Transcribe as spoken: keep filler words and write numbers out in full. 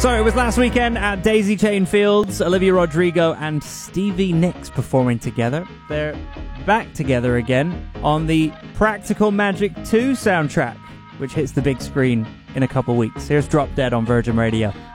So it was last weekend at Daisy Chain Fields. Olivia Rodrigo and Stevie Nicks performing together. They're back together again on the Practical Magic two soundtrack, which hits the big screen in a couple weeks. Here's Drop Dead on Virgin Radio.